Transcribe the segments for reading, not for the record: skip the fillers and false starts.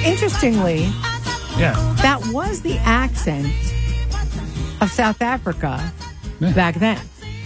interestingly, Yeah. that was the accent of South Africa back then.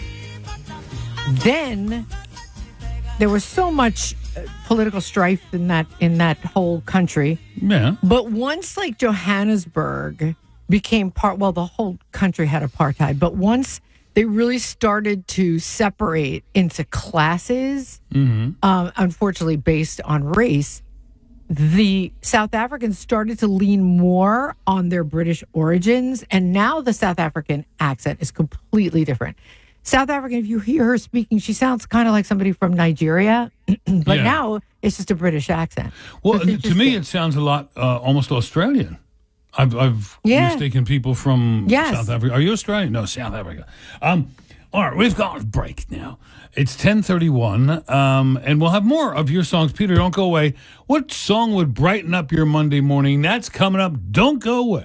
Then there was so much political strife in that whole country. Yeah. But once like Johannesburg became the whole country had apartheid, but once they really started to separate into classes, unfortunately based on race, the South Africans started to lean more on their British origins, and now the South African accent is completely different. South African, if you hear her speaking, she sounds kind of like somebody from Nigeria, but now it's just a British accent. Well, to me, it sounds a lot almost Australian. I've mistaken people from South Africa. Are you Australian? No, South Africa. All right, we've got a break now. It's 10:31, and we'll have more of your songs. Peter, don't go away. What song would brighten up your Monday morning? That's coming up. Don't go away.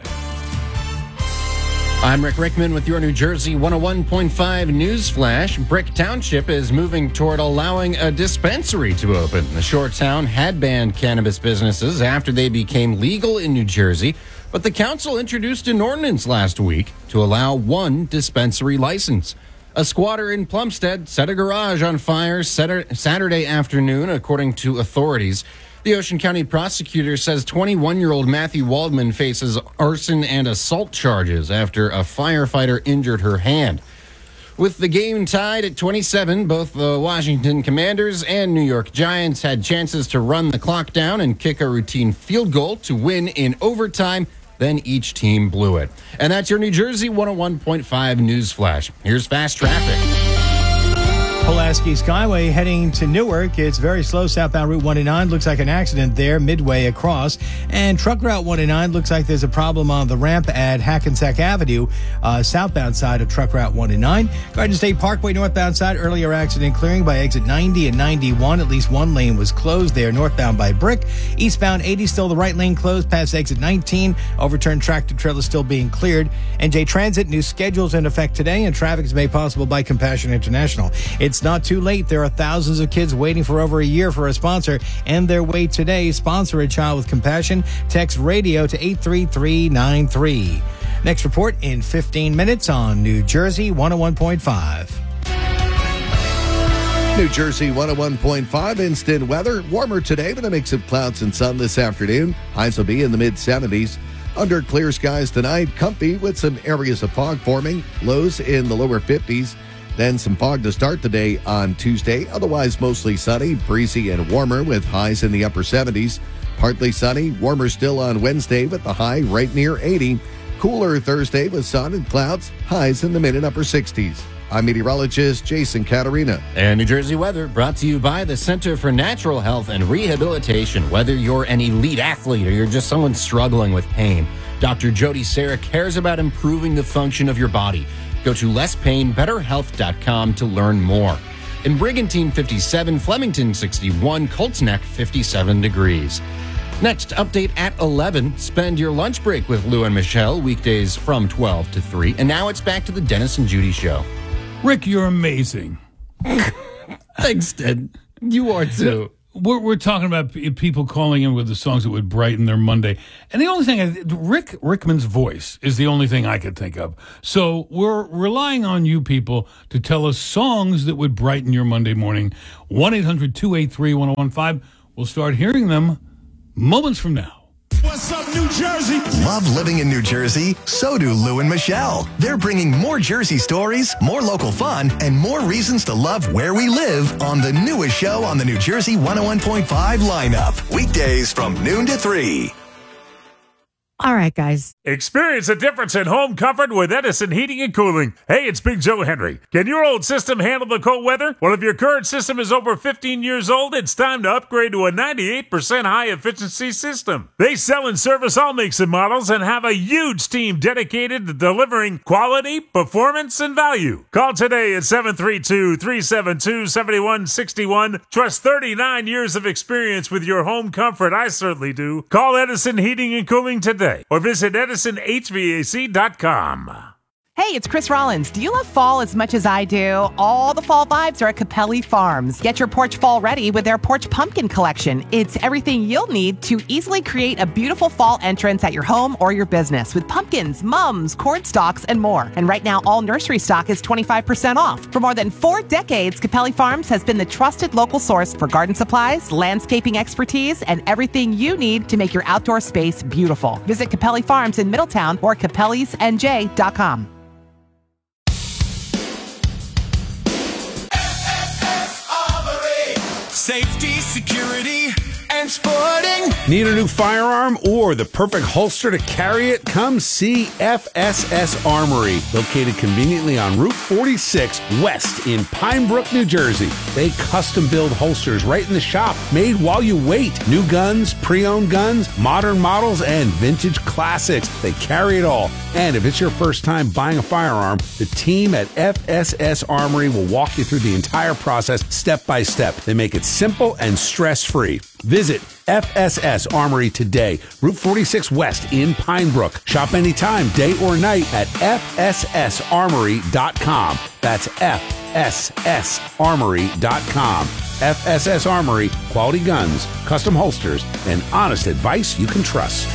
I'm Rick Rickman with your New Jersey 101.5 News Flash. Brick Township is moving toward allowing a dispensary to open. The shore town had banned cannabis businesses after they became legal in New Jersey, but the council introduced an ordinance last week to allow one dispensary license. A squatter in Plumstead set a garage on fire Saturday afternoon, according to authorities. The Ocean County prosecutor says 21-year-old Matthew Waldman faces arson and assault charges after a firefighter injured her hand. With the game tied at 27, both the Washington Commanders and New York Giants had chances to run the clock down and kick a routine field goal to win in overtime. Then each team blew it. And that's your New Jersey 101.5 News Flash. Here's fast traffic. Pulaski Skyway heading to Newark. It's very slow southbound Route 109. Looks like an accident there midway across. And Truck Route 109 looks like there's a problem on the ramp at Hackensack Avenue, southbound side of Truck Route 109. Garden State Parkway northbound side, earlier accident clearing by exit 90 and 91. At least one lane was closed there northbound by Brick. Eastbound 80 still the right lane closed past exit 19. Overturned tractor trailer still being cleared. NJ Transit, new schedules in effect today, and traffic is made possible by Compassion International. It's not too late. There are thousands of kids waiting for over a year for a sponsor. End their wait today. Sponsor a child with compassion. Text radio to 83393. Next report in 15 minutes on New Jersey 101.5. New Jersey 101.5 instant weather. Warmer today with a mix of clouds and sun this afternoon. Highs will be in the mid-70s. Under clear skies tonight, comfy with some areas of fog forming. Lows in the lower 50s. Then some fog to start the day on Tuesday. Otherwise, mostly sunny, breezy, and warmer with highs in the upper 70s. Partly sunny, warmer still on Wednesday with the high right near 80. Cooler Thursday with sun and clouds, highs in the mid and upper 60s. I'm meteorologist Jason Caterina. And New Jersey weather brought to you by the Center for Natural Health and Rehabilitation. Whether you're an elite athlete or you're just someone struggling with pain, Dr. Jody Serra cares about improving the function of your body. Go to lesspainbetterhealth.com to learn more. In Brigantine 57, Flemington 61, Colts Neck 57 degrees. Next update at 11. Spend your lunch break with Lou and Michelle weekdays from 12 to 3. And now it's back to the Dennis and Judy Show. Rick, you're amazing. Thanks, Ted. You are too. We're talking about people calling in with the songs that would brighten their Monday. And the only thing, Rick Rickman's voice is the only thing I could think of. So we're relying on you people to tell us songs that would brighten your Monday morning. 1-800-283-1015. We'll start hearing them moments from now. What's up, New Jersey? Love living in New Jersey? So do Lou and Michelle. They're bringing more Jersey stories, more local fun, and more reasons to love where we live on the newest show on the New Jersey 101.5 lineup. Weekdays from noon to 3. All right, guys. Experience a difference in home comfort with Edison Heating and Cooling. Hey, it's Big Joe Henry. Can your old system handle the cold weather? Well, if your current system is over 15 years old, it's time to upgrade to a 98% high-efficiency system. They sell and service all makes and models and have a huge team dedicated to delivering quality, performance, and value. Call today at 732-372-7161. Trust 39 years of experience with your home comfort. I certainly do. Call Edison Heating and Cooling today or visit EdisonHVAC.com. Hey, it's Chris Rollins. Do you love fall as much as I do? All the fall vibes are at Capelli Farms. Get your porch fall ready with their Porch Pumpkin Collection. It's everything you'll need to easily create a beautiful fall entrance at your home or your business with pumpkins, mums, cord stalks, and more. And right now, all nursery stock is 25% off. For more than 4 decades, Capelli Farms has been the trusted local source for garden supplies, landscaping expertise, and everything you need to make your outdoor space beautiful. Visit Capelli Farms in Middletown or capellisnj.com. Safety, security, and sporting. Need a new firearm or the perfect holster to carry it? Come see FSS Armory, located conveniently on Route 46 West in Pine Brook, New Jersey. They custom build holsters right in the shop, made while you wait. New guns, pre-owned guns, modern models, and vintage classics. They carry it all. And if it's your first time buying a firearm, the team at FSS Armory will walk you through the entire process step by step. They make it simple and stress-free. Visit FSS Armory today, Route 46 West in Pine Brook. Shop anytime, day or night at FSSArmory.com. That's FSSArmory.com. FSS Armory, quality guns, custom holsters, and honest advice you can trust.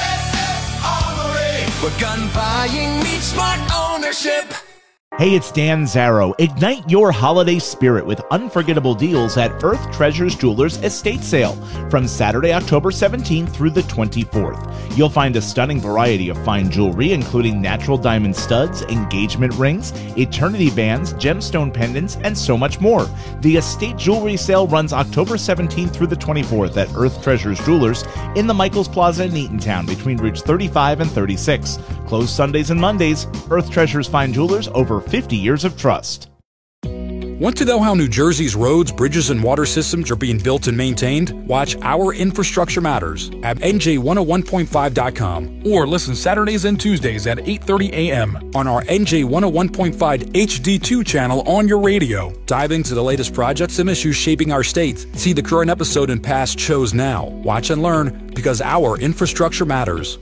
Where gun buying meets smart ownership. Hey, it's Dan Zarrow. Ignite your holiday spirit with unforgettable deals at Earth Treasures Jewelers Estate Sale from Saturday, October 17th through the 24th. You'll find a stunning variety of fine jewelry, including natural diamond studs, engagement rings, eternity bands, gemstone pendants, and so much more. The estate jewelry sale runs October 17th through the 24th at Earth Treasures Jewelers in the Michaels Plaza in Eatontown between routes 35 and 36. Closed Sundays and Mondays. Earth Treasures Fine Jewelers, over 50 years of trust. Want to know how New Jersey's roads, bridges, and water systems are being built and maintained? Watch Our Infrastructure Matters at NJ101.5.com or listen Saturdays and Tuesdays at 8:30 a.m. on our NJ101.5 HD2 channel on your radio. Dive into the latest projects and issues shaping our state. See the current episode and past shows now. Watch and learn because our infrastructure matters.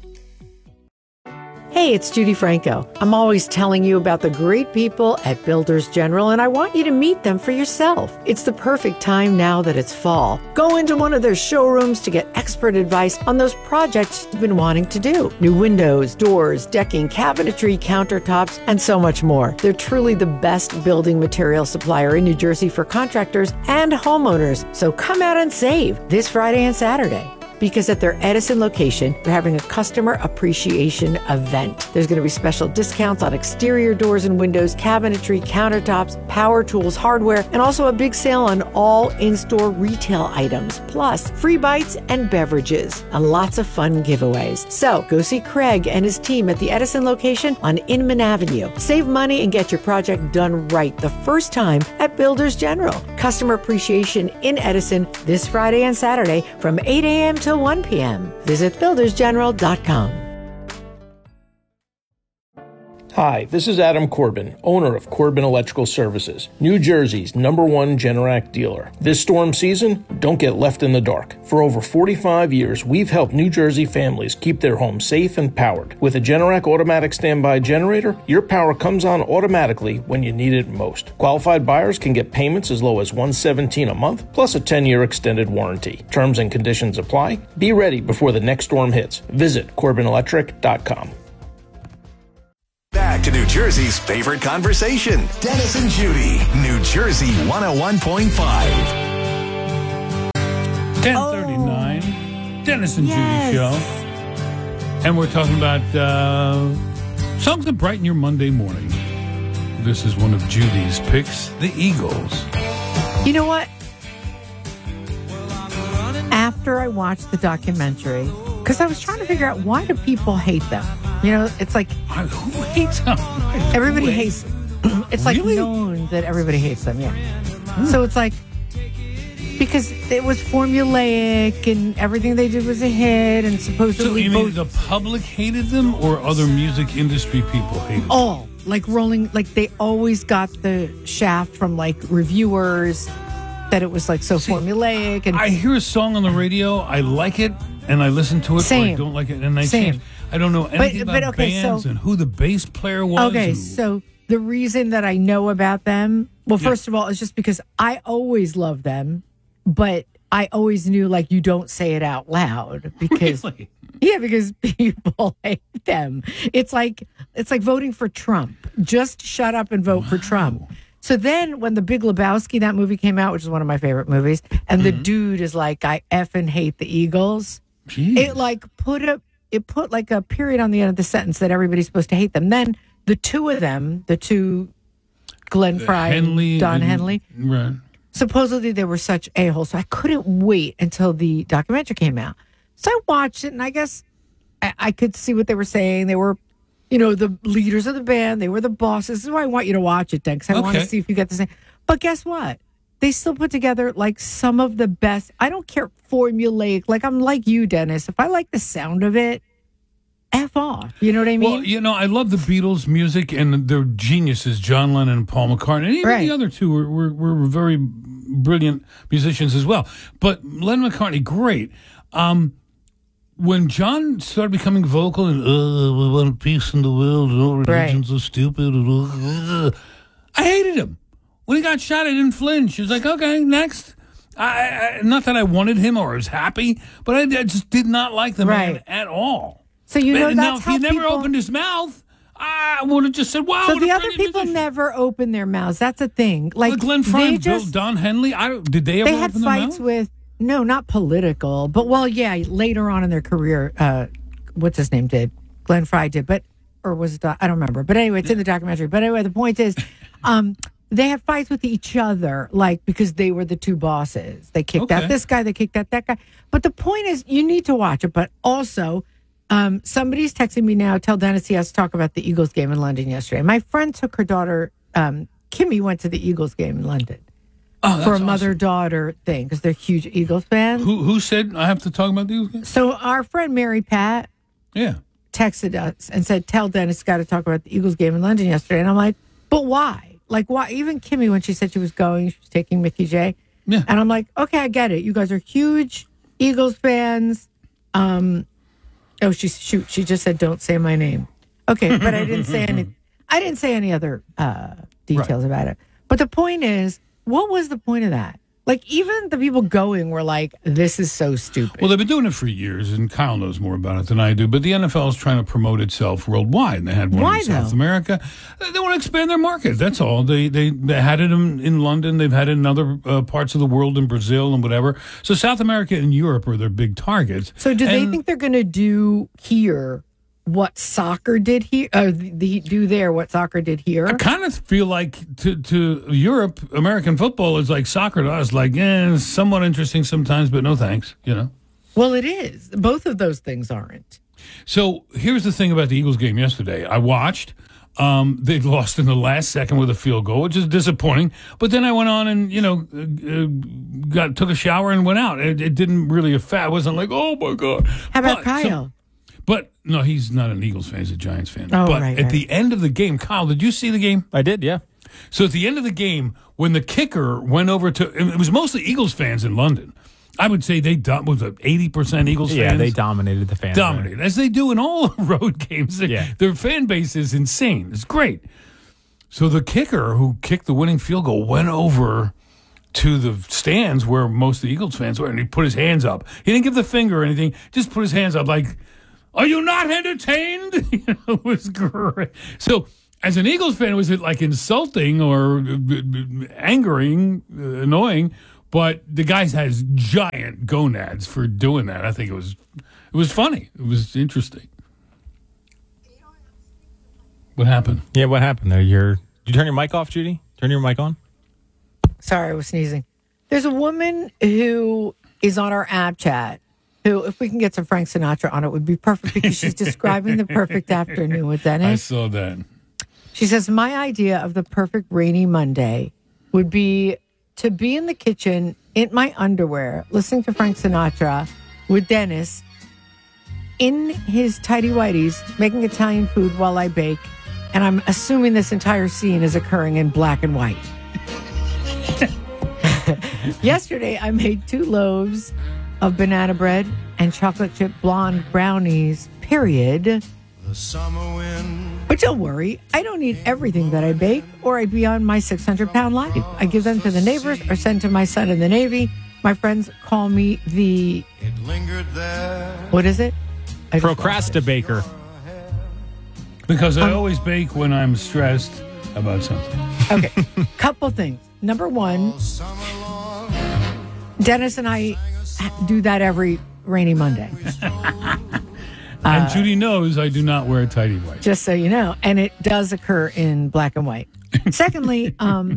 Hey, it's Judy Franco. I'm always telling you about the great people at Builders General, and I want you to meet them for yourself. It's the perfect time now that it's fall. Go into one of their showrooms to get expert advice on those projects you've been wanting to do. New windows, doors, decking, cabinetry, countertops, and so much more. They're truly the best building material supplier in New Jersey for contractors and homeowners. So come out and save this Friday and Saturday. Because at their Edison location, they're having a customer appreciation event. There's going to be special discounts on exterior doors and windows, cabinetry, countertops, power tools, hardware, and also a big sale on all in-store retail items, plus free bites and beverages, and lots of fun giveaways. So go see Craig and his team at the Edison location on Inman Avenue. Save money and get your project done right the first time at Builders General. Customer appreciation in Edison this Friday and Saturday from 8 a.m. till 1 p.m. Visit buildersgeneral.com. Hi, this is Adam Corbin, owner of Corbin Electrical Services, New Jersey's #1 Generac dealer. This storm season, don't get left in the dark. For over 45 years, we've helped New Jersey families keep their homes safe and powered. With a Generac automatic standby generator, your power comes on automatically when you need it most. Qualified buyers can get payments as low as $117 a month, plus a 10-year extended warranty. Terms and conditions apply. Be ready before the next storm hits. Visit CorbinElectric.com. Back to New Jersey's favorite conversation. Dennis and Judy, New Jersey 101.5. 10:39, Dennis and Judy Show. And we're talking about songs that brighten your Monday morning. This is one of Judy's picks, the Eagles. You know what? After I watched the documentary, because I was trying to figure out, why do people hate them? You know, it's like, who hates them? Everybody hates them. It's like known that everybody hates them, yeah. So it's like, because it was formulaic and everything they did was a hit, and supposedly... So you mean the public hated them, or other music industry people hated them? All. Like rolling, like they always got the shaft from like reviewers that it was like so formulaic. And I hear a song on the radio, I like it, and I listen to it, Same. or I don't like it, and I Same. change. I don't know anything about bands so, and who the bass player was. Okay, so the reason that I know about them, well, first of all, is just because I always loved them, but I always knew, like, you don't say it out loud because, really? Yeah, because people hate them. It's like voting for Trump. Just shut up and vote for Trump. So then when The Big Lebowski, that movie came out, which is one of my favorite movies, and the dude is like, I effing hate the Eagles. Jeez. It put like a period on the end of the sentence that everybody's supposed to hate them. Then the two of them, Glenn Frey and Don Henley, right. Supposedly they were such a-holes. So I couldn't wait until the documentary came out. So I watched it, and I guess I could see what they were saying. They were, the leaders of the band. They were the bosses. This is why I want you to watch it, then, because I want to see if you get the same. But guess what? They still put together, like, some of the best. I don't care formulaic. Like, I'm like you, Dennis. If I like the sound of it, F off. You know what I mean? Well, I love the Beatles' music, and their geniuses, John Lennon and Paul McCartney. And even the other two were very brilliant musicians as well. But Lennon McCartney, great. When John started becoming vocal and, we want peace in the world, and all religions are stupid. I hated him. When he got shot, I didn't flinch. He was like, okay, next. Not that I wanted him or was happy, but I just did not like the man at all. So that's now, if how he never opened his mouth, I would have just said, wow. So the other people never open their mouths. That's a thing. Like Glenn Frey, Don Henley, did they ever open their mouths? Fights with, no, not political, but later on in their career, what's his name did? Glenn Frey did, or was it, I don't remember. But anyway, it's in the documentary. But anyway, the point is, they have fights with each other, like, because they were the two bosses. They kicked out this guy, they kicked out that guy. But the point is, you need to watch it. But also, somebody's texting me now, tell Dennis he has to talk about the Eagles game in London yesterday. My friend took her daughter, Kimmy went to the Eagles game in London for a mother-daughter thing, because they're huge Eagles fans. Who said I have to talk about the Eagles game? So our friend Mary Pat texted us and said, tell Dennis got to talk about the Eagles game in London yesterday. And I'm like, but why? Like, why? Even Kimmy, when she said she was going, she was taking Mickey J. Yeah. And I'm like, okay, I get it. You guys are huge Eagles fans. She just said, don't say my name. Okay, but I didn't say any other details about it. But the point is, what was the point of that? Like, even the people going were like, this is so stupid. Well, they've been doing it for years, and Kyle knows more about it than I do, but the NFL is trying to promote itself worldwide, and they had one in South America. They want to expand their market, that's all. They had it in London. They've had it in other parts of the world, in Brazil and whatever. So South America and Europe are their big targets. So do they think they're going to do here what soccer did here, what soccer did here? I kind of feel like to Europe, American football is like soccer to us, like, somewhat interesting sometimes, but no thanks, Well, it is. Both of those things aren't. So here's the thing about the Eagles game yesterday. I watched. They lost in the last second with a field goal, which is disappointing. But then I went on and, took a shower and went out. It didn't really affect. It wasn't like, oh, my God. How about Kyle? But no, he's not an Eagles fan. He's a Giants fan. Oh, but right, at the end of the game, Kyle, did you see the game? I did, yeah. So at the end of the game, when the kicker went over to, it was mostly Eagles fans in London. I would say was 80% Eagles fans? Yeah, they dominated the fans. Dominated, as they do in all road games. Their fan base is insane. It's great. So the kicker who kicked the winning field goal went over to the stands where most of the Eagles fans were, and he put his hands up. He didn't give the finger or anything, just put his hands up like, are you not entertained? It was great. So as an Eagles fan, was it like insulting or angering, annoying? But the guy has giant gonads for doing that. I think it was funny. It was interesting. What happened? Yeah, what happened there? Did you turn your mic off, Judy? Turn your mic on? Sorry, I was sneezing. There's a woman who is on our app chat who, if we can get some Frank Sinatra on it, would be perfect because she's describing the perfect afternoon with Dennis. I saw that. She says, my idea of the perfect rainy Monday would be to be in the kitchen in my underwear, listening to Frank Sinatra with Dennis in his tighty whities, making Italian food while I bake. And I'm assuming this entire scene is occurring in black and white. Yesterday, I made 2 loaves of banana bread and chocolate chip blonde brownies, period. But don't worry, I don't eat everything that I bake, or I'd be on my 600-pound life. I give them to the neighbors or send to my son in the Navy. My friends call me the... What is it? Procrastinator. Because I always bake when I'm stressed about something. Okay, couple things. Number one, Dennis and I do that every rainy Monday. And Judy knows I do not wear tidy white. Just so you know. And it does occur in black and white. Secondly,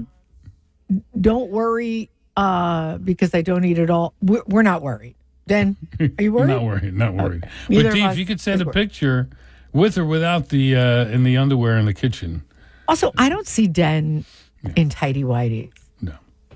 don't worry because I don't eat it all. We're not worried. Den, are you worried? Not worried. Okay. But Dee, if you could send a picture with or without the in the underwear in the kitchen. Also, I don't see Den in tidy whities. No,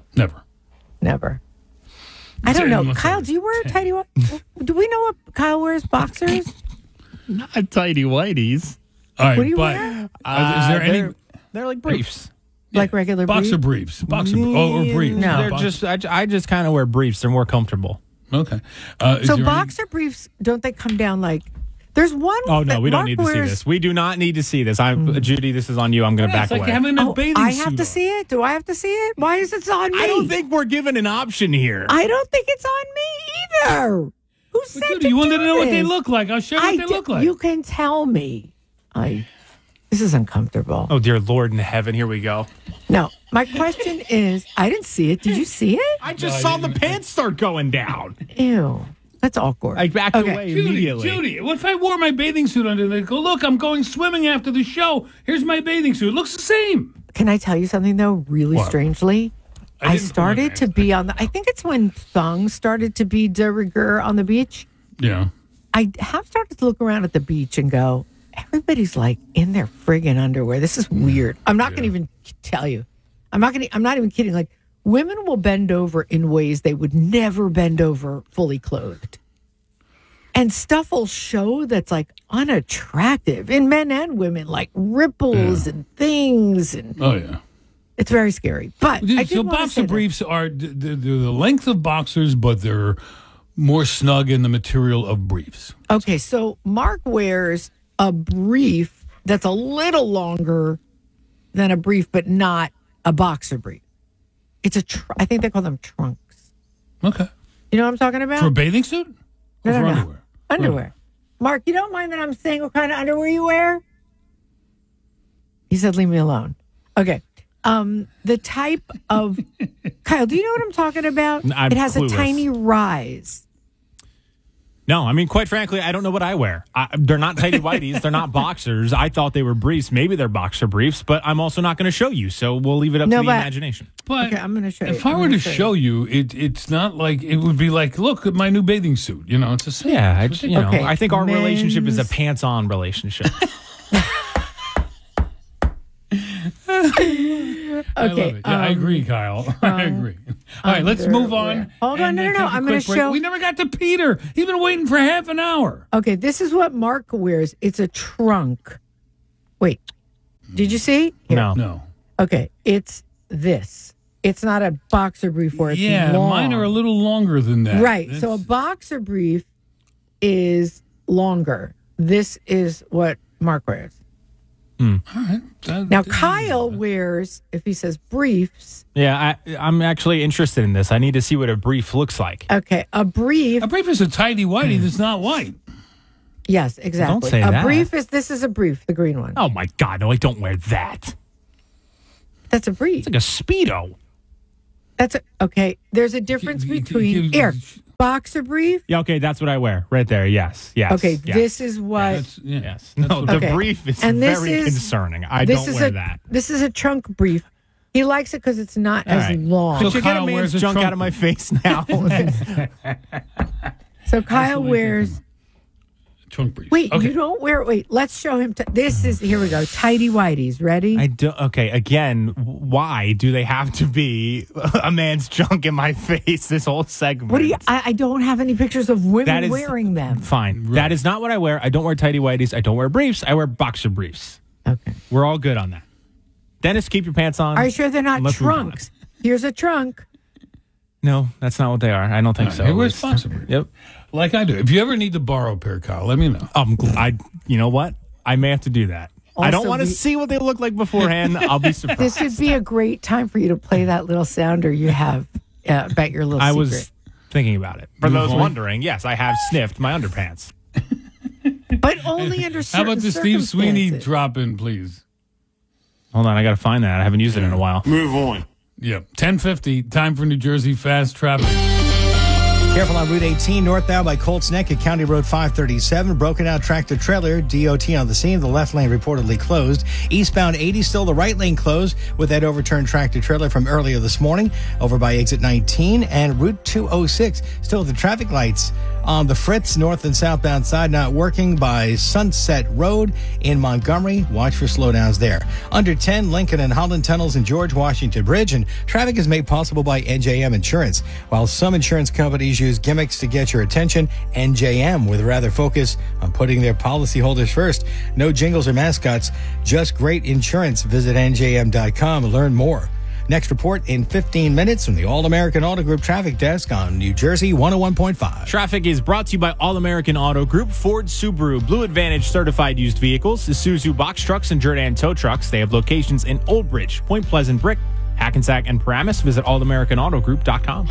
never. I don't know. Kyle, do you wear tidy white? Do we know what Kyle wears? Boxers? Not tidy whities. All right, what do you wear? Is there any? They're like briefs. Like regular boxer briefs? Boxer or briefs. No, they're just. I just kind of wear briefs. They're more comfortable. Okay. So boxer briefs, don't they come down like? There's one. Oh no, we don't need to see this. We do not need to see this. Judy, this is on you. I'm going to back away. It's like having a bathing I suit have to see it. Do I have to see it? Why is it on me? I don't think we're given an option here. I don't think it's on me either. Who said Judy, you wanted to know what they look like? I'll show you what they look like. You can tell me. This is uncomfortable. Oh dear Lord in heaven, here we go. No, my question is, I didn't see it. Did you see it? I just saw the pants start going down. Ew. That's awkward. I backed away immediately. Judy, what if I wore my bathing suit under? They go, look, I'm going swimming after the show. Here's my bathing suit. It looks the same. Can I tell you something, though, really strangely? I started to be on I think it's when thongs started to be de rigueur on the beach. Yeah. I have started to look around at the beach and go, everybody's like in their friggin' underwear. This is weird. I'm not going to even tell you. I'm not even kidding. Like, women will bend over in ways they would never bend over fully clothed. And stuff will show that's like unattractive in men and women, like ripples and things. And oh, yeah. It's very scary. But so boxer briefs are they're the length of boxers, but they're more snug in the material of briefs. Okay, so Mark wears a brief that's a little longer than a brief, but not a boxer brief. It's I think they call them trunks. Okay. You know what I'm talking about? For a bathing suit? Or for underwear? Underwear. Mark, you don't mind that I'm saying what kind of underwear you wear? He said, leave me alone. Okay. The type of... Kyle, do you know what I'm talking about? It has clueless. A tiny rise. No, I mean, quite frankly, I don't know what I wear. They're not tidy whities. They're not boxers. I thought they were briefs. Maybe they're boxer briefs, but I'm also not going to show you. So we'll leave it up to the imagination. But okay, I'm going to show you. If I were to show you, it's not like it would be like, look at my new bathing suit. You know, it's the same. Yeah, I think our relationship is a pants-on relationship. Okay. I love it. Yeah, I agree, Kyle. I agree. All right, let's move on. Hold on, no. I'm going to show. We never got to Peter. He's been waiting for half an hour. Okay, this is what Mark wears. It's a trunk. Wait, did you see? Here. No. Okay, it's this. It's not a boxer brief where it's long. Mine are a little longer than that. Right. So a boxer brief is longer. This is what Mark wears. All right. Now, Kyle wears, if he says briefs. Yeah, I'm actually interested in this. I need to see what a brief looks like. Okay, a brief. A brief is a tidy whitey that's not white. Yes, exactly. Don't say a that. brief is, this is a brief, the green one. Oh, my God. No, I don't wear that. That's a brief. It's like a Speedo. Okay, there's a difference between, here, boxer brief. Yeah, okay, that's what I wear right there. Yes. Okay, yes. this is what. Yes. No, the brief is very concerning. I don't wear that. This is a trunk brief. He likes it because it's not as long. Could you get a man's junk out of my face now? So Kyle wears trunk brief. Wait, you don't wear. Wait, let's show him. This is, here we go. Tidy whities. Ready? I do. Okay, again, why do they have to be a man's junk in my face this whole segment? What do you? I don't have any pictures of women wearing them. Fine. Right. That is not what I wear. I don't wear tidy whities. I don't wear briefs. I wear boxer briefs. Okay. We're all good on that. Dennis, keep your pants on. Are you sure they're not trunks? Here's a trunk. No, that's not what they are. I don't think so. Hey, where's Foxborough? Yep. Like I do. If you ever need to borrow a pair, Kyle, let me know. You know what? I may have to do that. Also, I don't want to see what they look like beforehand. I'll be surprised. This would be a great time for you to play that little sounder you have about your little secret. I was thinking about it. For those wondering, yes, I have sniffed my underpants. But only under certain How about the Steve Sweeney drop in, please? Hold on, I got to find that. I haven't used it in a while. Move on. Yep. 10:50, time for New Jersey fast traffic. Careful on Route 18 northbound by Colts Neck at County Road 537. Broken out tractor trailer, DOT on the scene. The left lane reportedly closed. Eastbound 80, still the right lane closed with that overturned tractor trailer from earlier this morning over by exit 19. And Route 206, still the traffic lights on the Fritz north and southbound side not working by Sunset Road in Montgomery. Watch for slowdowns there. Under 10, Lincoln and Holland tunnels and George Washington Bridge. And traffic is made possible by NJM Insurance. While some insurance companies use gimmicks to get your attention, NJM would rather focus on putting their policyholders first. No jingles or mascots, just great insurance. Visit NJM.com and learn more. Next report in 15 minutes from the All-American Auto Group Traffic Desk on New Jersey 101.5. Traffic is brought to you by All-American Auto Group, Ford, Subaru, Blue Advantage certified used vehicles, Isuzu box trucks, and Jordan tow trucks. They have locations in Old Bridge, Point Pleasant, Brick, Hackensack, and Paramus. Visit allamericanAutogroup.com.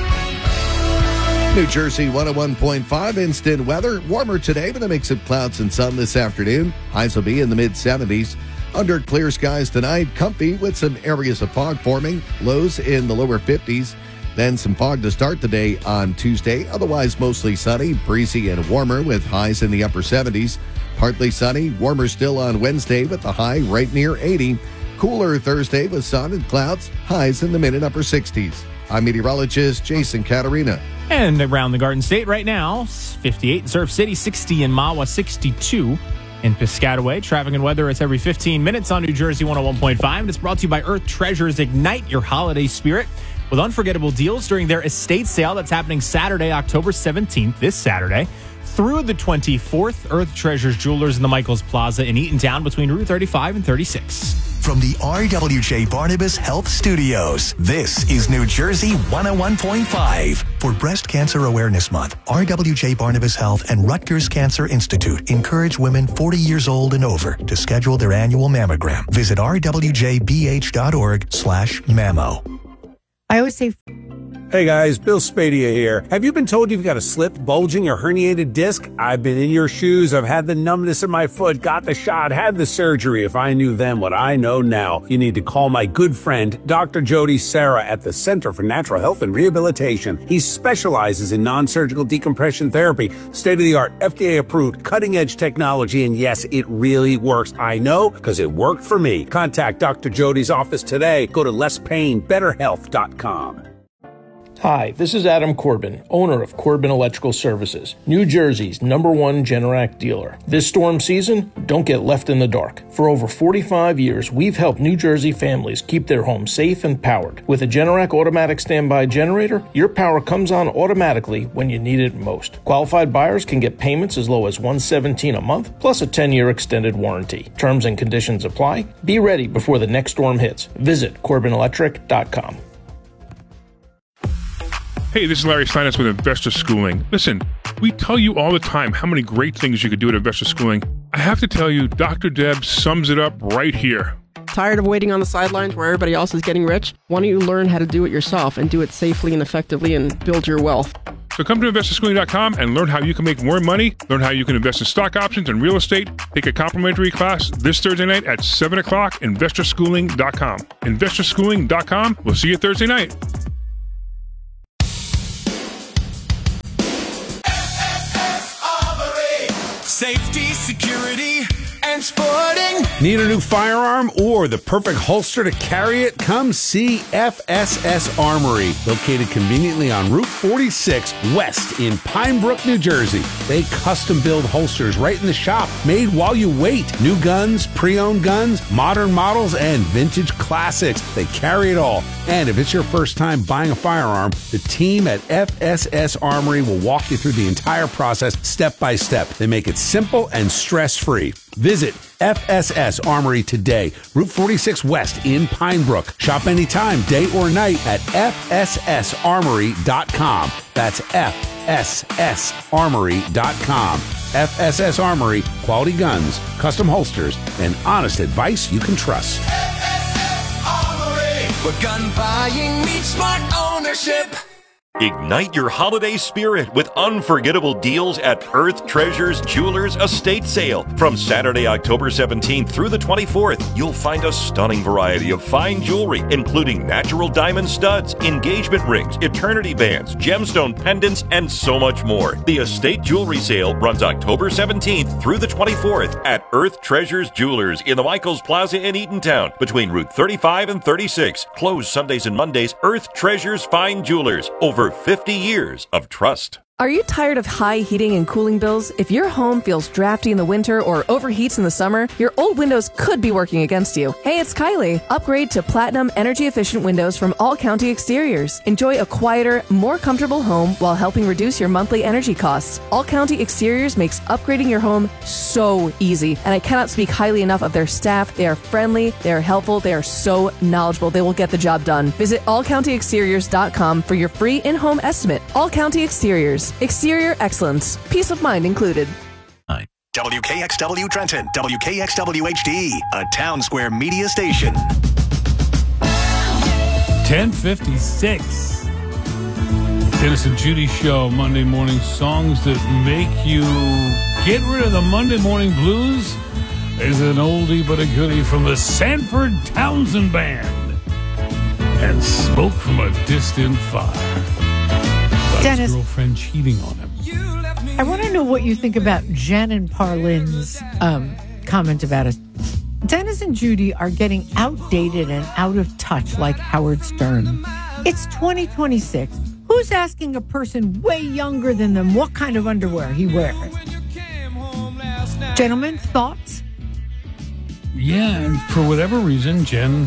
New Jersey 101.5 instant weather. Warmer today with a mix of clouds and sun this afternoon. Highs will be in the mid-70s. Under clear skies tonight, comfy with some areas of fog forming. Lows in the lower 50s. Then some fog to start the day on Tuesday. Otherwise mostly sunny, breezy, and warmer with highs in the upper 70s. Partly sunny, warmer still on Wednesday with the high right near 80. Cooler Thursday with sun and clouds. Highs in the mid and upper 60s. I'm meteorologist Jason Caterina. And around the Garden State right now, 58 in Surf City, 60 in Mahwah, 62 in Piscataway. Traffic and weather is every 15 minutes on New Jersey 101.5. And it's brought to you by Earth Treasures. Ignite your holiday spirit with unforgettable deals during their estate sale that's happening Saturday, October 17th, this Saturday, through the 24th. Earth Treasures Jewelers in the Michaels Plaza in Eatontown between Route 35 and 36. From the RWJ Barnabas Health Studios, this is New Jersey 101.5. For Breast Cancer Awareness Month, RWJ Barnabas Health and Rutgers Cancer Institute encourage women 40 years old and over to schedule their annual mammogram. Visit rwjbh.org/mammo. I always say... Hey guys, Bill Spadia here. Have you been told you've got a slipped, bulging, or herniated disc? I've been in your shoes. I've had the numbness in my foot, got the shot, had the surgery. If I knew then what I know now, you need to call my good friend, Dr. Jody Serra at the Center for Natural Health and Rehabilitation. He specializes in non-surgical decompression therapy, state-of-the-art, FDA-approved, cutting-edge technology, and yes, it really works. I know, because it worked for me. Contact Dr. Jody's office today. Go to lesspainbetterhealth.com. Hi, this is Adam Corbin, owner of Corbin Electrical Services, New Jersey's #1 Generac dealer. This storm season, don't get left in the dark. For over 45 years, we've helped New Jersey families keep their homes safe and powered. With a Generac automatic standby generator, your power comes on automatically when you need it most. Qualified buyers can get payments as low as $117 a month, plus a 10-year extended warranty. Terms and conditions apply. Be ready before the next storm hits. Visit CorbinElectric.com. Hey, this is Larry Steinitz with Investor Schooling. Listen, we tell you all the time how many great things you could do at Investor Schooling. I have to tell you, Dr. Deb sums it up right here. Tired of waiting on the sidelines where everybody else is getting rich? Why don't you learn how to do it yourself and do it safely and effectively and build your wealth? So come to investorschooling.com and learn how you can make more money, learn how you can invest in stock options and real estate. Take a complimentary class this Thursday night at 7 o'clock, investorschooling.com. Investorschooling.com. We'll see you Thursday night. Safety, security, and sporting. Need a new firearm or the perfect holster to carry it? Come see FSS Armory, located conveniently on Route 46 West in Pine Brook, New Jersey. They custom build holsters right in the shop, made while you wait. New guns, pre-owned guns, modern models, and vintage classics. They carry it all. And if it's your first time buying a firearm, the team at FSS Armory will walk you through the entire process step by step. They make it simple and stress-free. Visit FSS Armory today, Route 46 West in Pine Brook. Shop anytime, day or night at FSSArmory.com. That's FSSArmory.com. FSS Armory, quality guns, custom holsters, and honest advice you can trust. FSS Armory, where gun buying meets smart ownership. Ignite your holiday spirit with unforgettable deals at Earth Treasures Jewelers Estate Sale. From Saturday, October 17th through the 24th, you'll find a stunning variety of fine jewelry, including natural diamond studs, engagement rings, eternity bands, gemstone pendants, and so much more. The estate jewelry sale runs October 17th through the 24th at Earth Treasures Jewelers in the Michaels Plaza in Eatontown, between Route 35 and 36. Closed Sundays and Mondays. Earth Treasures Fine Jewelers. Over 50 years of trust. Are you tired of high heating and cooling bills? If your home feels drafty in the winter or overheats in the summer, your old windows could be working against you. Hey, it's Kylie. Upgrade to Platinum energy-efficient windows from All County Exteriors. Enjoy a quieter, more comfortable home while helping reduce your monthly energy costs. All County Exteriors makes upgrading your home so easy, and I cannot speak highly enough of their staff. They are friendly, they are helpful, they are so knowledgeable. They will get the job done. Visit allcountyexteriors.com for your free in-home estimate. All County Exteriors. Exterior excellence. Peace of mind included. WKXW Trenton, WKXW HD, a Town Square media station. 10:56. Dennis and Judy Show, Monday morning songs that make you get rid of the Monday morning blues. Is an oldie but a goodie from the Sanford Townsend Band and Smoke from a Distant Fire. Dennis, girlfriend cheating on him. I want to know what you think about Jen and Parlin's comment about us. Dennis and Judy are getting outdated and out of touch like Howard Stern. It's 2026. Who's asking a person way younger than them what kind of underwear he wears? Gentlemen, thoughts? Yeah, and for whatever reason, Jen,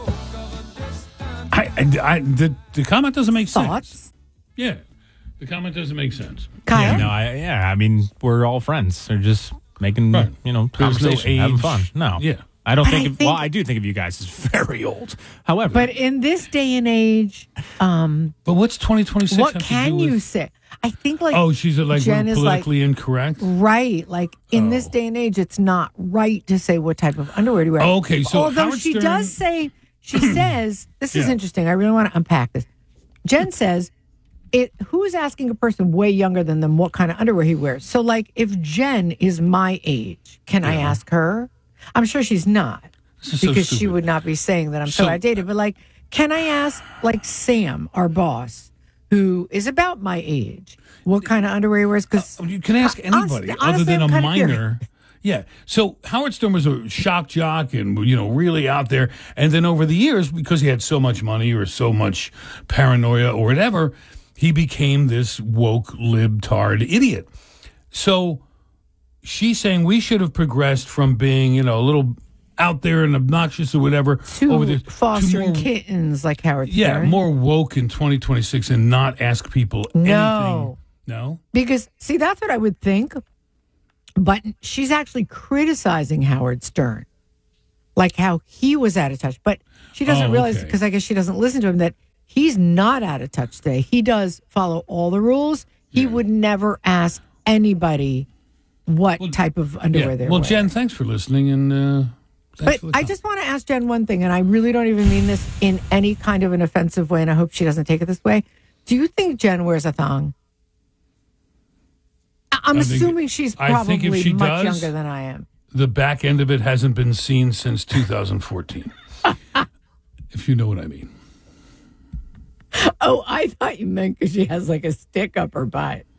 the comment doesn't make sense. Thoughts? Yeah. The comment doesn't make sense. Kyle? Yeah, I mean, we're all friends. They're just making, conversation, having fun. No. Yeah. I do think of you guys as very old. However. But in this day and age. But what's 2026? What can you say? I think she's like Jen politically incorrect? Right. Like in this day and age, it's not right to say what type of underwear to wear. Okay, so although Howard she Stern... does say, she says, this is interesting. I really want to unpack this. Jen says, who's asking a person way younger than them what kind of underwear he wears? So, like, if Jen is my age, can I ask her? I'm sure she's not, because she would not be saying that I'm so outdated. But, like, can I ask, like, Sam, our boss, who is about my age, what kind of underwear he wears? Because you can ask anybody other than a minor. Yeah. So Howard Stern was a shock jock and, really out there. And then over the years, because he had so much money or so much paranoia or whatever, he became this woke libtard idiot. So she's saying we should have progressed from being, a little out there and obnoxious or whatever. To fostering kittens like Howard Stern. Yeah, more woke in 2026 and not ask people anything. No? Because, see, that's what I would think. But she's actually criticizing Howard Stern. Like how he was out of touch. But she doesn't realize, because I guess she doesn't listen to him, that he's not out of touch today. He does follow all the rules. He would never ask anybody what type of underwear they're wearing. Well, Jen, thanks for listening. And but I just want to ask Jen one thing, and I really don't even mean this in any kind of an offensive way, and I hope she doesn't take it this way. Do you think Jen wears a thong? I'm assuming she's probably much younger than I am. The back end of it hasn't been seen since 2014. If you know what I mean. Oh, I thought you meant because she has like a stick up her butt.